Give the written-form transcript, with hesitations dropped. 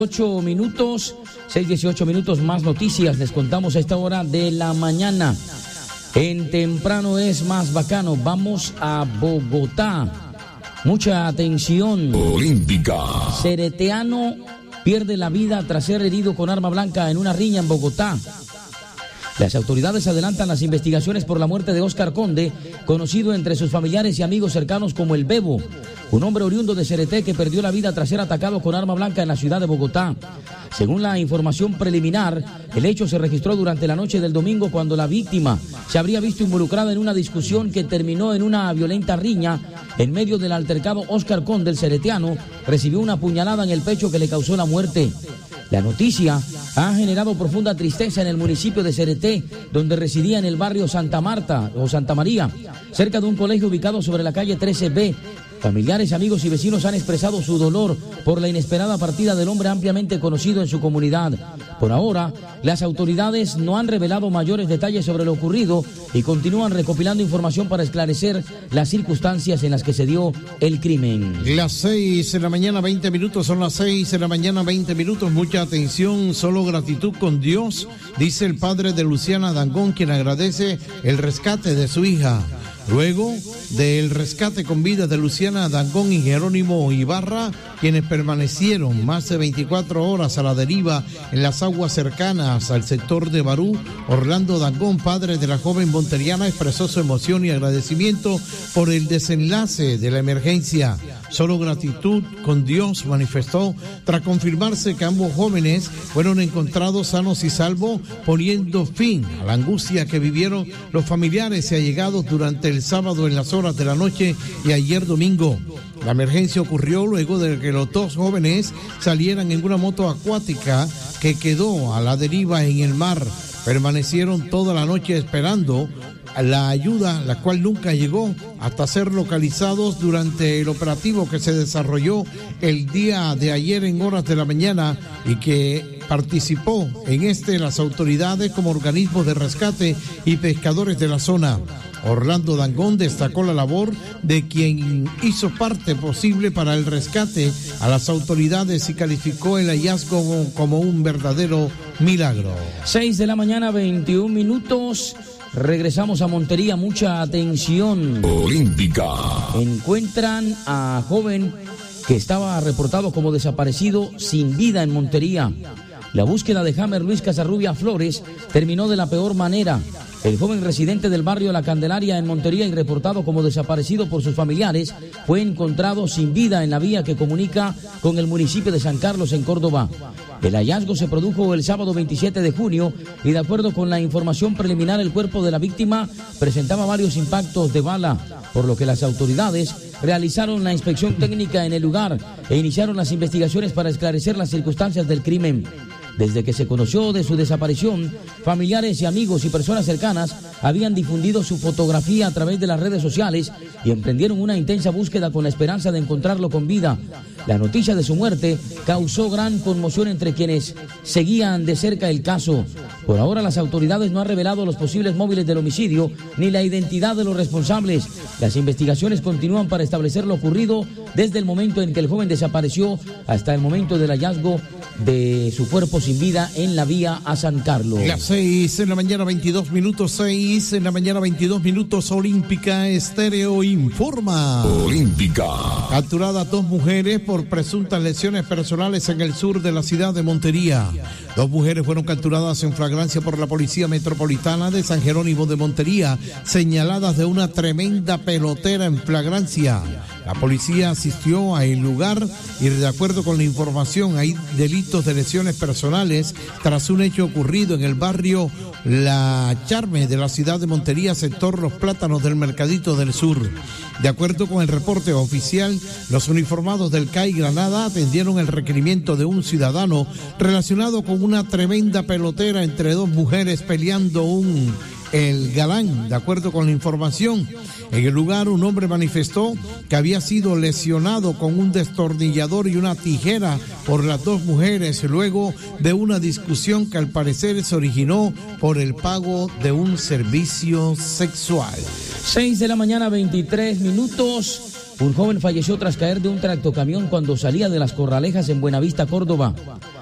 8 minutos, 6:18 minutos, más noticias les contamos a esta hora de la mañana. En Temprano es más bacano, vamos a Bogotá. Mucha atención. Olímpica. Cereteano pierde la vida tras ser herido con arma blanca en una riña en Bogotá. Las autoridades adelantan las investigaciones por la muerte de Óscar Conde, conocido entre sus familiares y amigos cercanos como el Bebo, un hombre oriundo de Cereté que perdió la vida tras ser atacado con arma blanca en la ciudad de Bogotá. Según la información preliminar, el hecho se registró durante la noche del domingo cuando la víctima se habría visto involucrada en una discusión que terminó en una violenta riña. En medio del altercado, Óscar Conde, el cereteano, recibió una puñalada en el pecho que le causó la muerte. La noticia ha generado profunda tristeza en el municipio de Cereté, donde residía en el barrio Santa Marta o Santa María, cerca de un colegio ubicado sobre la calle 13B. Familiares, amigos y vecinos han expresado su dolor por la inesperada partida del hombre ampliamente conocido en su comunidad. Por ahora, las autoridades no han revelado mayores detalles sobre lo ocurrido y continúan recopilando información para esclarecer las circunstancias en las que se dio el crimen. Las 6 de la mañana, 20 minutos, son las 6 de la mañana, 20 minutos. Mucha atención, solo gratitud con Dios, dice el padre de Luciana Dangond, quien agradece el rescate de su hija. Luego del rescate con vida de Luciana Dangond y Jerónimo Ibarra, quienes permanecieron más de 24 horas a la deriva en las aguas cercanas al sector de Barú, Orlando Dangond, padre de la joven monteriana, expresó su emoción y agradecimiento por el desenlace de la emergencia. Solo gratitud con Dios, manifestó, tras confirmarse que ambos jóvenes fueron encontrados sanos y salvos, poniendo fin a la angustia que vivieron los familiares y allegados durante el sábado en las horas de la noche y ayer domingo. La emergencia ocurrió luego de que los dos jóvenes salieran en una moto acuática que quedó a la deriva en el mar. Permanecieron toda la noche esperando la ayuda, la cual nunca llegó, hasta ser localizados durante el operativo que se desarrolló el día de ayer en horas de la mañana y que participó en las autoridades como organismos de rescate y pescadores de la zona. Orlando Dangond destacó la labor de quien hizo parte posible para el rescate a las autoridades y calificó el hallazgo como un verdadero milagro. 6 de la mañana, 21 minutos. Regresamos a Montería, mucha atención. Olímpica. Encuentran a joven que estaba reportado como desaparecido sin vida en Montería. La búsqueda de Jamer Luis Casarrubia Flores terminó de la peor manera. El joven residente del barrio La Candelaria en Montería y reportado como desaparecido por sus familiares fue encontrado sin vida en la vía que comunica con el municipio de San Carlos en Córdoba. El hallazgo se produjo el sábado 27 de junio y de acuerdo con la información preliminar el cuerpo de la víctima presentaba varios impactos de bala, por lo que las autoridades realizaron la inspección técnica en el lugar e iniciaron las investigaciones para esclarecer las circunstancias del crimen. Desde que se conoció de su desaparición, familiares y amigos y personas cercanas habían difundido su fotografía a través de las redes sociales y emprendieron una intensa búsqueda con la esperanza de encontrarlo con vida. La noticia de su muerte causó gran conmoción entre quienes seguían de cerca el caso. Por ahora las autoridades no han revelado los posibles móviles del homicidio ni la identidad de los responsables. Las investigaciones continúan para establecer lo ocurrido desde el momento en que el joven desapareció hasta el momento del hallazgo de su cuerpo sin vida en la vía a San Carlos. Las 6 de la mañana, 22 minutos, 6 de la mañana, 22 minutos, Olímpica Estéreo informa. Olímpica. Capturadas 2 mujeres por presuntas lesiones personales en el sur de la ciudad de Montería. 2 mujeres fueron capturadas en flagrancia por la Policía Metropolitana de San Jerónimo de Montería, señaladas de una tremenda pelotera en flagrancia. La policía asistió al lugar y de acuerdo con la información hay delitos de lesiones personales tras un hecho ocurrido en el barrio La Charme de la ciudad de Montería, sector Los Plátanos del Mercadito del Sur. De acuerdo con el reporte oficial, los uniformados del CAI Granada atendieron el requerimiento de un ciudadano relacionado con una tremenda pelotera entre 2 mujeres peleando el galán. De acuerdo con la información, en el lugar un hombre manifestó que había sido lesionado con un destornillador y una tijera por las 2 mujeres luego de una discusión que al parecer se originó por el pago de un servicio sexual. 6 de la mañana, 23 minutos. Un joven falleció tras caer de un tractocamión cuando salía de Las Corralejas en Buenavista, Córdoba.